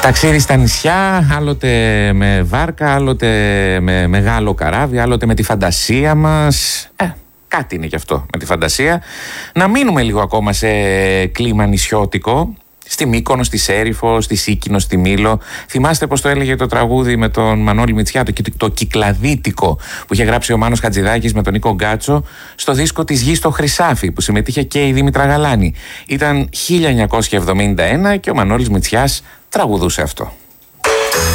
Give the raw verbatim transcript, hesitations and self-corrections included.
Ταξίδι στα νησιά, άλλοτε με βάρκα, άλλοτε με μεγάλο καράβι, άλλοτε με τη φαντασία μας. Ε, κάτι είναι κι αυτό με τη φαντασία. Να μείνουμε λίγο ακόμα σε κλίμα νησιώτικο. Στη Μύκονο, στη Σέριφο, στη Σίκινο, στη Μήλο. Θυμάστε πως το έλεγε το τραγούδι με τον Μανώλη Μητσιά, το, το κυκλαδίτικο που είχε γράψει ο Μάνος Χατζηδάκης με τον Νίκο Γκάτσο στο δίσκο της Γης στο Χρυσάφι που συμμετείχε και η Δήμητρα Γαλάνη. Ήταν χίλια εννιακόσια εβδομήντα ένα και ο Μανώλης Μητσιάς τραγουδούσε αυτό.